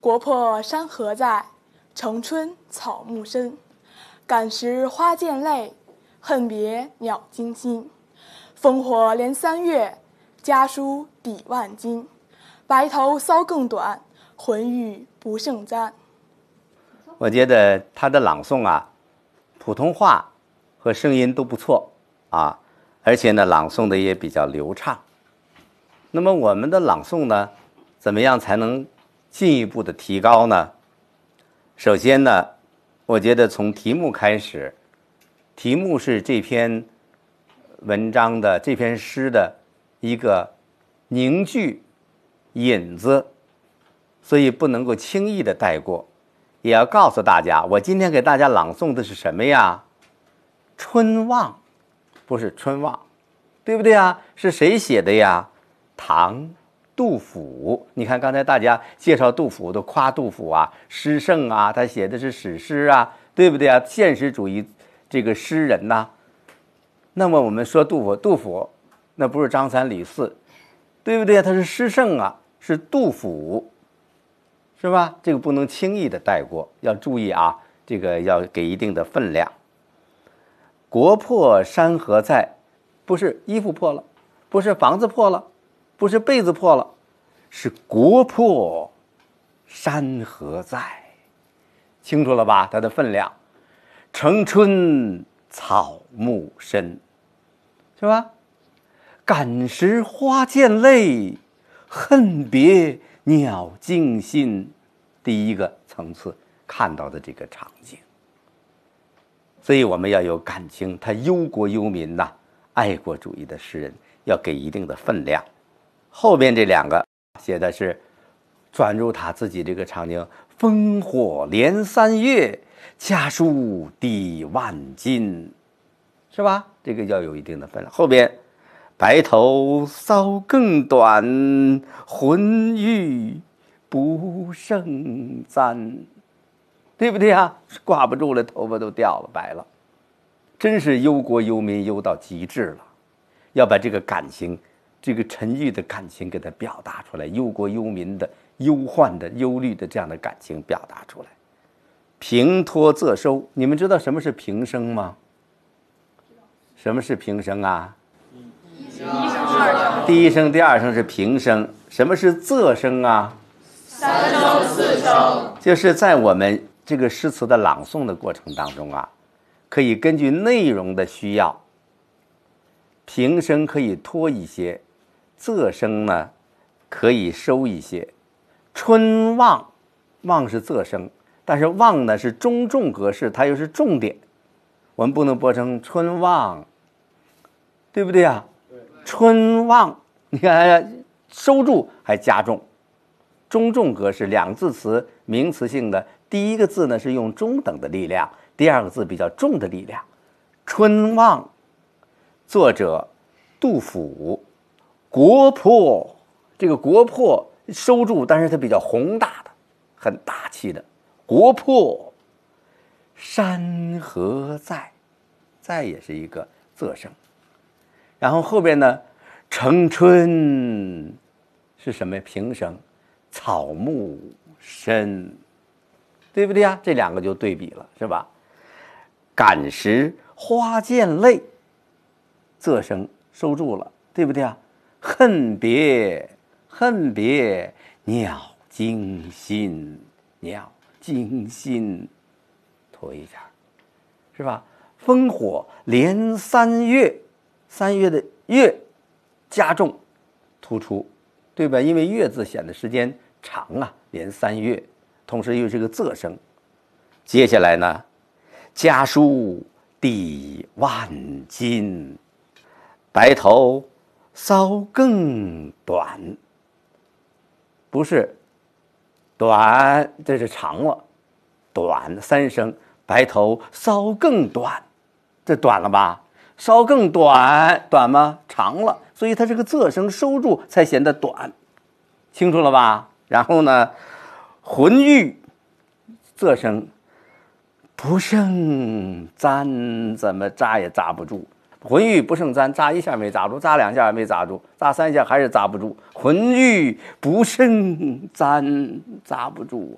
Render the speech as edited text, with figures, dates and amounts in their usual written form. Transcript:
国破山河在，城春草木深。感时花溅泪，恨别鸟惊心。烽火连三月，家书抵万金。白头搔更短，浑欲不胜簪。 我觉得他的朗诵啊，普通话和声音都不错啊，而且呢，朗诵的也比较流畅。那么我们的朗诵呢，怎么样才能进一步的提高呢？首先呢，我觉得从题目开始，题目是这篇文章的这篇诗的一个凝聚引子，所以不能够轻易的带过。也要告诉大家，我今天给大家朗诵的是什么呀？春望，不是春望，对不对啊？是谁写的呀？唐杜甫。你看刚才大家介绍杜甫都夸杜甫啊，诗圣啊，他写的是史诗啊，对不对啊？现实主义这个诗人呐。那么我们说杜甫那不是张三李四，对不对？他是诗圣啊，是杜甫，是吧？这个不能轻易的带过，要注意啊，这个要给一定的分量。国破山河在，不是衣服破了，不是房子破了，不是被子破了，是国破山河在，清楚了吧？它的分量。城春草木深，是吧？感时花溅泪，恨别鸟惊心。第一个层次看到的这个场景，所以我们要有感情，他忧国忧民呐，爱国主义的诗人要给一定的分量。后边这两个写的是转入他自己这个场景，烽火连三月，家书抵万金，是吧？这个要有一定的分量。后边白头搔更短，浑欲不胜簪，对不对啊？挂不住了，头发都掉了，白了，真是忧国忧民忧到极致了。要把这个感情，这个沉郁的感情给它表达出来，忧国忧民的忧患的忧虑的这样的感情表达出来。平托仄收，你们知道什么是平声吗？什么是平声啊？第一声第二声是平声。什么是仄声啊？ 三声四声。 就是在我们这个诗词的朗诵的过程当中啊，可以根据内容的需要，平声可以拖一些，仄声呢可以收一些。春望，望是仄声，但是望呢是中重格式，它又是重点，我们不能播成春望，对不对啊？春望，你看收住还加重，中重格式，两个字词名词性的，第一个字呢是用中等的力量，第二个字比较重的力量。春望，作者杜甫。国破，这个国破收住，但是它比较宏大的，很大气的。国破山河在，在也是一个仄声。然后后边呢，城春是什么？平声。草木深，对不对啊？这两个就对比了，是吧？感时花溅泪，仄声收住了，对不对啊？恨别鸟惊心，鸟惊心，拖一下，是吧？烽火连三月，三月的月加重突出，对吧？因为月字显得时间长啊，连三月，同时又是个仄声。接下来呢，家书抵万金，白头搔更短，不是短，这是长了，短三声，白头搔更短，这短了吧？稍更短，短吗？长了，所以它这个仄声收住才显得短，清楚了吧？然后呢，浑欲，仄声不胜簪，怎么扎也扎不住。浑欲不胜簪，扎一下没扎住，扎两下也没扎住，扎三下还是扎不住。浑欲不胜簪，扎不住啊。